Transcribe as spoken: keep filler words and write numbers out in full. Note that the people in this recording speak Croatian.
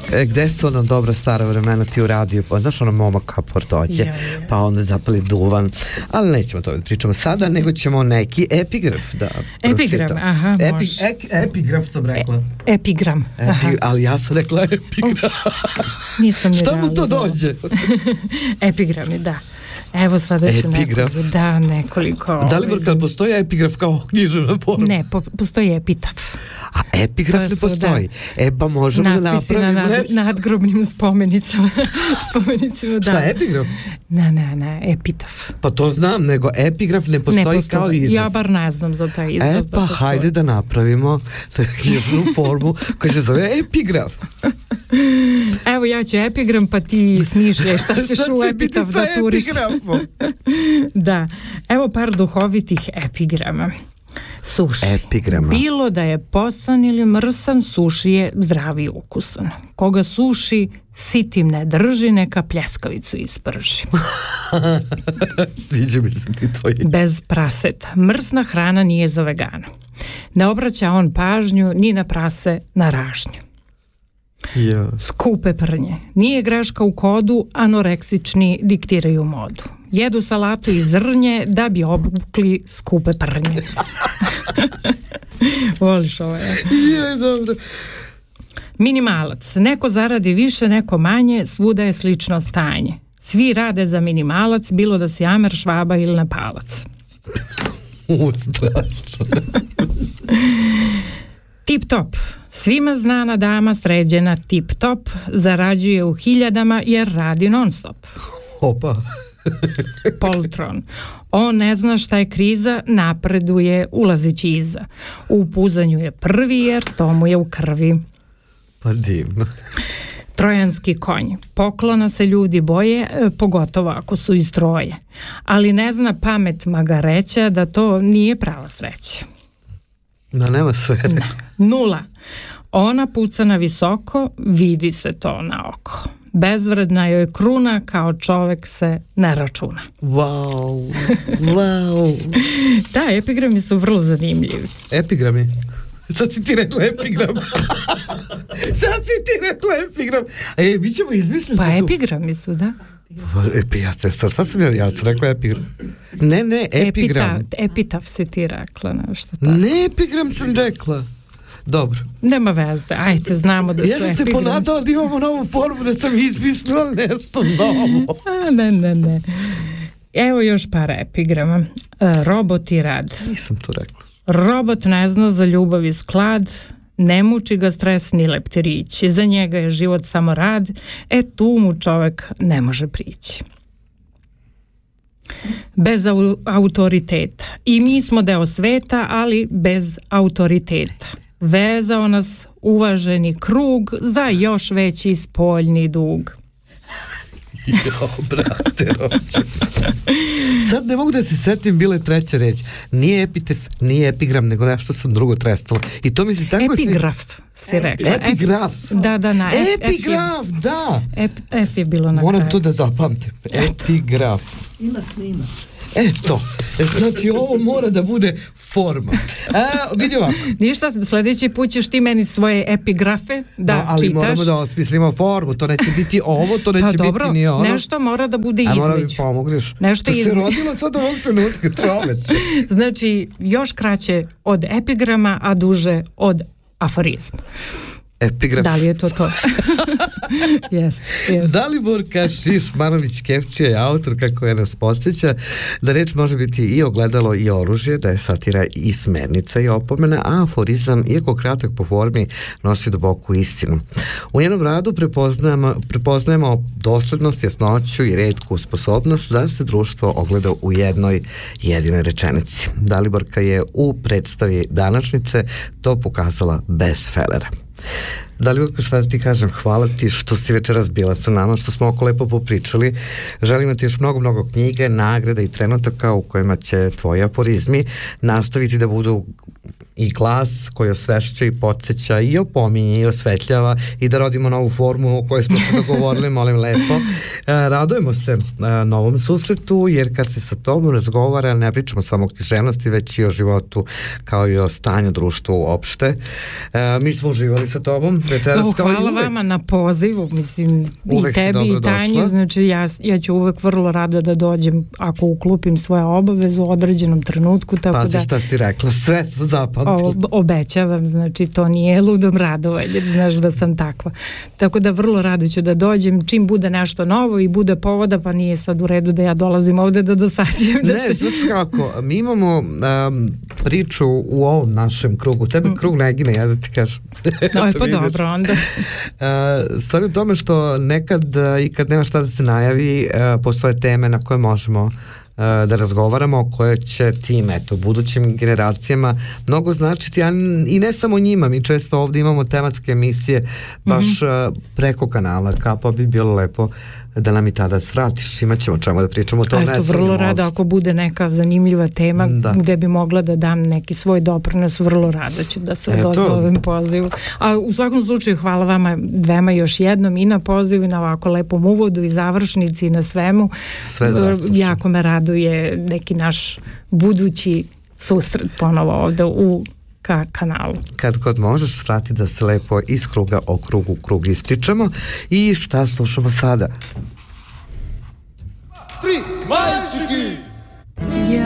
E, gde su ono dobra stara vremena, ti u radiju, pa znaš ono momak kapor dođe, ja, ja. Pa onda zapali duvan, ali nećemo to da pričamo sada, nego ćemo neki epigraf da Epigram, pročitam. aha, Epi, može. ek, epigraf sam rekla. E, epigram. Epi, ali ja sam rekla epigram. Nisam ni šta mu to dođe? Epigrami, da. Evo sada ću nekoliko, da, nekoliko... Da li kad postoji epigraf kao književna forma? Ne, po, postoji epitaf. A epigraf ne postoji? Da. E pa možemo da napravimo na nad, nadgrobnim spomenicama. spomenicima, da. Šta je epigraf? Ne, ne, ne, epitaf. Pa to znam, nego epigraf ne postoji, ne postoji. Kao izraz. Ja bar ne znam za taj izraz. E pa da hajde da napravimo književnu formu koja se zove epigraf. Evo ja ću epigram, pa ti smišljaj šta ćeš u epitaf da turiš. Da, evo par duhovitih epigrama. Suši. Epigrama. Bilo da je posan ili mrsan, suši je zdravi i ukusan. Koga suši, sitim ne drži, neka pljeskavicu isprži. Sviđa mi se ti tvoji. Bez praseta. Mrsna hrana nije za vegana. Ne obraća on pažnju ni na prase, na ražnju. Yeah. Skupe prnje. Nije greška u kodu, anoreksični diktiraju modu. Jedu salatu i zrnje da bi obukli skupe prnje. Voliš ovo, je? Je, dobro. Minimalac. Neko zaradi više, neko manje, svuda je slično stanje. Svi rade za minimalac, bilo da si Amer, Švaba ili Nepalac. U, strašno. Tip top. Svima znana dama sređena tip top, zarađuje u hiljadama jer radi non stop. Opa. Poltron. On ne zna šta je kriza, napreduje ulazići iza. U puzanju je prvi jer to mu je u krvi. Pa divno. Trojanski konj. Poklona se ljudi boje, pogotovo ako su iz Troje. Ali ne zna pamet magareća da to nije prava sreća. Da, nema sve. Ne. Nula. Ona puca na visoko, vidi se to na oko. Bezvredna joj kruna, kao čovek se ne računa. Wow, wow. Da, epigrami su vrlo zanimljivi. Epigrami? Sad si ti rekla epigram. Sad si ti rekla epigram. E, mi ćemo izmisliti pa tu. Pa epigrami su, da. E, ja, šta sam ja, ja sam rekla epigram. Ne, ne, epigram. Epita, epitaf si ti rekla, nešto tako. Ne, epigram sam rekla. Dobro. Nema veze, ajte, znamo da su epigram. Ja sam epigram. se ponadala da imamo novu formu, da sam izmislila nešto novo. A, ne, ne, ne. Evo još par epigrama. Robot i rad. Nisam to rekla. Robot ne zna za ljubav i sklad, ne muči ga stres ni leptirići, za njega je život samo rad, e tu mu čovek ne može prići. Bez au- autoriteta. I mi smo deo sveta, ali bez autoriteta. Vezao nas uvaženi krug za još veći spoljni dug. Jo, brate, rođe. Sad ne mogu da se setim, bila je treća reč. Nije epitef, nije epigram, nego nešto sam drugo trestala. I to mi se tako... Epigraf si, si rekla. Epigraf. Ep, da, da, na. Epigraf, F je, da. Ep, F je bilo na Moram kraju. to da zapamtim. Epigraf. Ima snima. Eto, znači ovo mora da bude forma. A, vidi ovako. Ništa, sljedeći put ćeš ti meni svoje epigrafe da no, ali čitaš. Ali moramo da osmislimo formu, to neće biti ovo, to neće pa dobro, biti ni ono. nešto mora da bude između. A mora mi pomogneš. Nešto to između. se rodilo sad ovog trenutka, čoveče. Znači, još kraće od epigrama, a duže od aforizma. Epigraf. Da li je to to? Jest, jest. Dalibor Kašiš-Manović Kevčija je autor, kako je nas podsjeća, da reč može biti i ogledalo i oružje, da je satira i smernica i opomena, a aforizam, iako kratak po formi, nosi duboku istinu. U njenom radu prepoznajemo, prepoznajemo doslednost, jasnoću i retku sposobnost da se društvo ogleda u jednoj jedinoj rečenici. Daliborka je u predstavi današnjice to pokazala bez felera. Dalibor, šta da ti kažem, hvala ti što si večeras bila sa nama, što smo oko lepo popričali. Želimo ti još mnogo, mnogo knjige, nagrada i trenutaka u kojima će tvoji aforizmi nastaviti da budu i glas koji osvešća i podsjeća i opominje i osvetljava i da rodimo novu formu o kojoj smo se dogovorili, molim lepo. E, radujemo se e, novom susretu, jer kad se sa tobom razgovara ne pričamo samo o književnosti, već i o životu kao i o stanju društva uopšte. E, mi smo uživali sa tobom večeras kao i uvek. Hvala vama na pozivu, mislim, uvek i tebi i Tanji, znači ja, ja ću uvek vrlo rado da dođem ako uklupim svoje obaveze u određenom trenutku, tako Pazi da... šta si rekla, sve smo zapamtili. O, obećavam, znači to nije ludom radovanje, znaš da sam takva. Tako da vrlo rado ću da dođem, čim bude nešto novo i bude povoda, pa nije sad u redu da ja dolazim ovde da dosađujem. Da ne, se... znaš kako, mi imamo um, priču u ovom našem krugu, tebe mm. krug ne gine, ja da ti kažem. No, pa dobro onda. uh, stvari u tome što nekad uh, i kad nema šta da se najavi, uh, postoje teme na koje možemo da razgovaramo, koje će tim, eto, budućim generacijama mnogo značiti, a i ne samo njima, mi često ovdje imamo tematske emisije baš mm-hmm. preko kanala, ka pa bi bilo lepo da nam i tada svratiš, imat ćemo čemu da pričamo to. Eto, vrlo rado, ako bude neka zanimljiva tema da. Gde bi mogla da dam neki svoj doprinos, vrlo rado ću da se odozovem pozivu. A u svakom slučaju hvala vama dvema još jednom i na pozivu i na ovako lepom uvodu i završnici i na svemu. Sve jako me raduje neki naš budući susret ponovo ovde u ka kanalu. Kad god možeš, svrati da se lepo iz kruga o krugu krug ispričamo. I šta slušamo sada? Tri, majčiki!